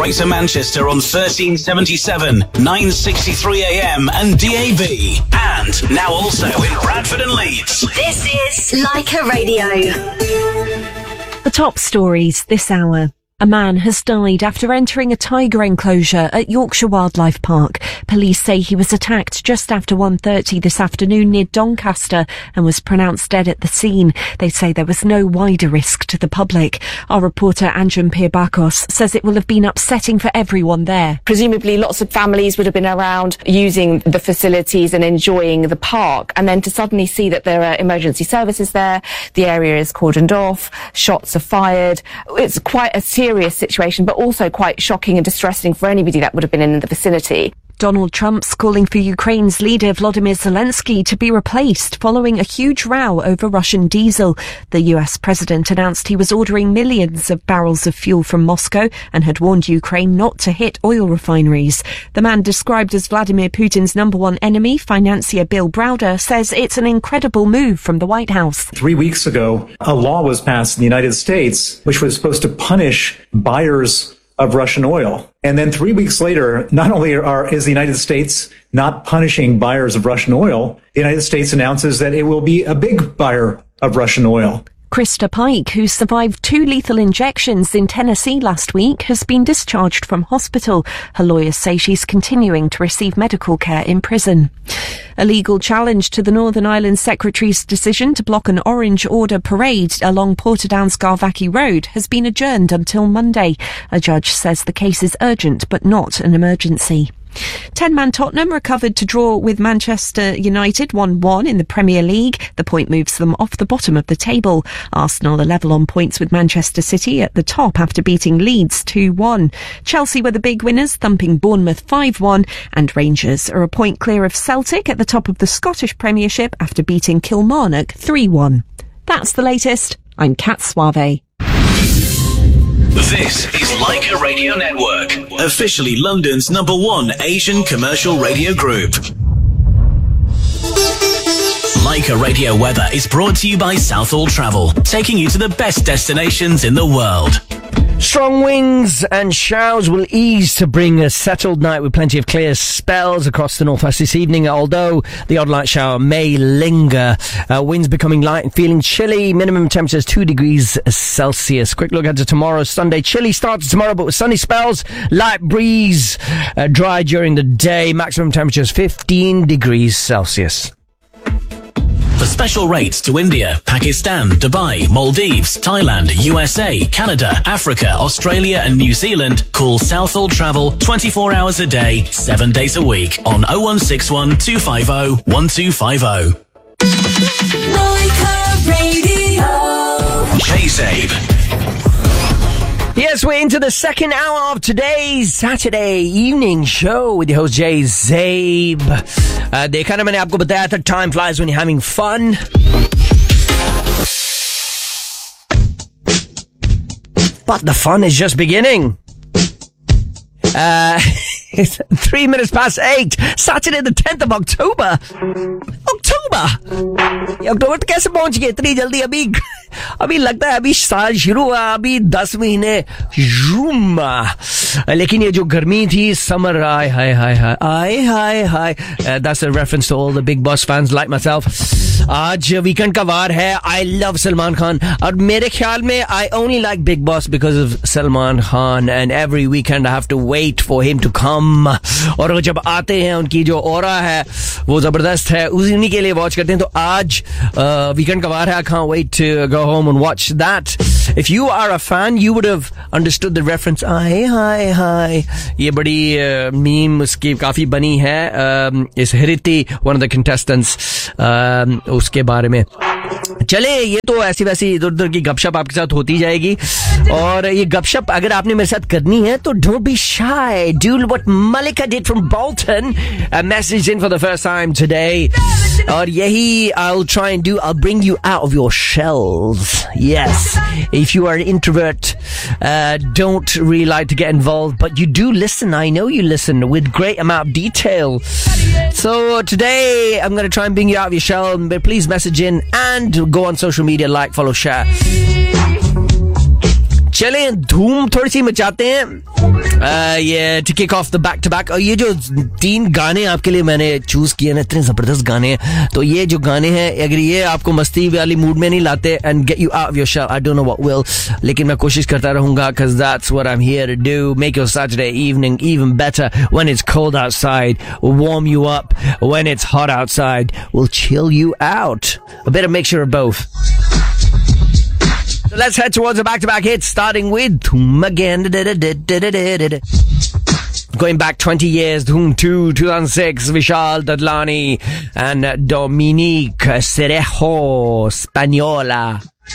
Greater Manchester on 1377, 963 AM and DAB. And now also in Bradford and Leeds. This is Leica Radio. The top stories this hour. A man has died after entering a tiger enclosure at Yorkshire Wildlife Park. Police say he was attacked just after 1:30 this afternoon near Doncaster and was pronounced dead at the scene. They say there was no wider risk to the public. Our reporter Anjum Pirbakos says it will have been upsetting for everyone there. Presumably lots of families would have been around using the facilities and enjoying the park, and then to suddenly see that there are emergency services there, the area is cordoned off, shots are fired. It's quite a serious situation, but also quite shocking and distressing for anybody that would have been in the vicinity. Donald Trump's calling for Ukraine's leader Volodymyr Zelensky to be replaced following a huge row over Russian diesel. The US president announced he was ordering millions of barrels of fuel from Moscow and had warned Ukraine not to hit oil refineries. The man described as Vladimir Putin's number one enemy, financier Bill Browder, says it's an incredible move from the White House. 3 weeks ago, a law was passed in the United States which was supposed to punish buyers of Russian oil. And then 3 weeks later, not only is the United States not punishing buyers of Russian oil, the United States announces that it will be a big buyer of Russian oil. Krista Pike, who survived 2 lethal injections in Tennessee last week, has been discharged from hospital. Her lawyers say she's continuing to receive medical care in prison. A legal challenge to the Northern Ireland Secretary's decision to block an Orange Order parade along Portadown's Garvackie Road has been adjourned until Monday. A judge says the case is urgent but not an emergency. 10-man Tottenham recovered to draw with Manchester United 1-1 in the Premier League. The point moves them off the bottom of the table. Arsenal are level on points with Manchester City at the top after beating Leeds 2-1. Chelsea were the big winners, thumping Bournemouth 5-1, and Rangers are a point clear of Celtic at the top of the Scottish Premiership after beating Kilmarnock 3-1. That's the latest. I'm Kat Suave. This is Leica Radio Network, officially London's #1 Asian commercial radio group. Leica Radio Weather is brought to you by Southall Travel, taking you to the best destinations in the world. Strong winds and showers will ease to bring a settled night with plenty of clear spells across the northwest this evening, although the odd light shower may linger. Winds becoming light and feeling chilly. Minimum temperatures 2 degrees Celsius. Quick look into tomorrow, Sunday. Chilly start to tomorrow, but with sunny spells. Light breeze, dry during the day. Maximum temperatures 15 degrees Celsius. For special rates to India, Pakistan, Dubai, Maldives, Thailand, USA, Canada, Africa, Australia and New Zealand, call Southall Travel 24 hours a day, 7 days a week on 0161 250 1250. Leica Radio. Chase Abe. Yes, we're into the second hour of today's Saturday evening show with your host Jay Zabe. देखा ना मैंने आपको बताया था time flies when you're having fun. But the fun is just beginning. It's 3 minutes past 8. Saturday the 10th of October. अक्टूबर तो कैसे पहुंच गए इतनी जल्दी? अभी लगता है अभी साल शुरू हुआ, अभी 10 महीने जूम. लेकिन ये जो गर्मी थी, summer, hi. That's a reference to all the Big Boss fans like myself. आज वीकेंड का वार है. I love Salman Khan. और मेरे ख्याल में I only like Big Boss because of Salman Khan, and every weekend I have to wait for him to come. और वो जब आते हैं उनकी जो ऑरा है वो जबरदस्त है, उन्हीं के लिए वॉच करते हैं. तो आज वीकेंड का वार है. I can't wait to go home and watch that. If you are a fan, you would have understood the reference. Hi. ये बड़ी मीम उसकी काफी बनी है. इस Hariti, one of the contestants, उसके बारे में. चले, ये तो ऐसी वैसी इधर उधर की गपशप आपके साथ होती जाएगी. और ये गपशप अगर आपने मेरे साथ करनी है तो don't be shy. Do what Malika did from Bolton. A message in for the first time today. और यही I'll try and do. I'll bring you out of your shells. Yes. If you are an introvert, don't really like to get involved, but you do listen. I know you listen with great amount of detail. So today I'm going to try and bring you out of your shell. But please message in and go on social media, like, follow, share. चलें धूम थोड़ी सी मचाते हैं ये to kick off the back to back. और ये जो 3 गाने आपके लिए मैंने चूज किए ना, इतने जबरदस्त गाने हैं. तो ये जो गाने हैं, अगर ये आपको मस्ती वाली मूड में नहीं लाते and get you out of your shell, I don't know what will. लेकिन मैं कोशिश करता रहूंगा cuz that's what I'm here to do. Make your Saturday evening even better when it's cold outside. We'll warm you up when it's hot outside. We'll chill you out. A bit of mixture of both. So let's head towards the back-to-back hits, starting with Dhoom again. Going back 20 years, Dhoom 2, 2006, Vishal Dadlani and Dominique Cerejo, Spagnola.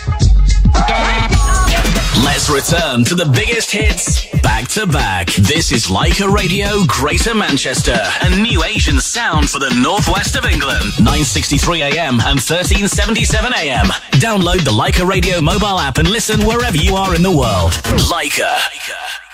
Let's return to the biggest hits back to back. This is Leica Radio, Greater Manchester, a new Asian sound for the northwest of England. 9:63 a.m. and 13:77 a.m. Download the Leica Radio mobile app and listen wherever you are in the world. Leica.